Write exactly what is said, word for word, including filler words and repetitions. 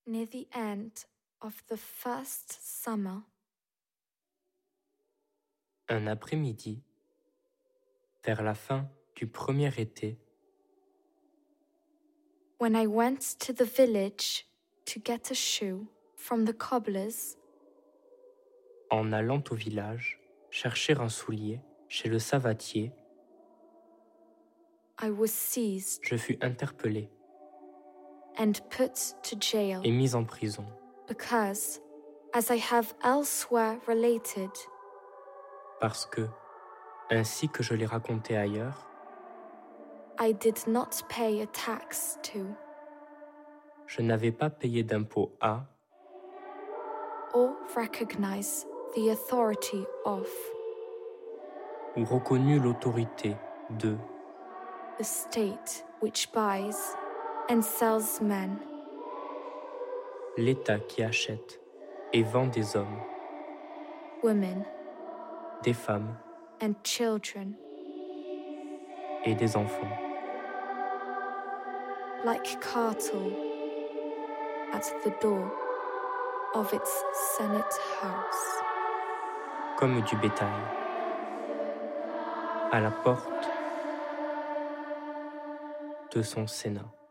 near the end of the first summer, un après-midi, vers la fin du premier été, when I went to the village to get a shoe from the cobbler's, en allant au village chercher un soulier chez le savatier, I was seized je fus interpellé and put to jail et mis en prison, because, as I have elsewhere related, parce que, ainsi que je l'ai raconté ailleurs, I did not pay a tax to je n'avais pas payé d'impôt à or recognize the authority of ou reconnu l'autorité de the state which buys and sells men, l'État qui achète et vend des hommes, women, des femmes and children et des enfants, like cattle at the door of its Senate house. comme du bétail, à la porte de son Sénat.